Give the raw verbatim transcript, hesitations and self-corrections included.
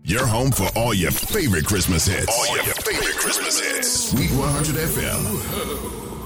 Your home for all your favorite Christmas hits. All your favorite Christmas hits. Sweet one hundred F M.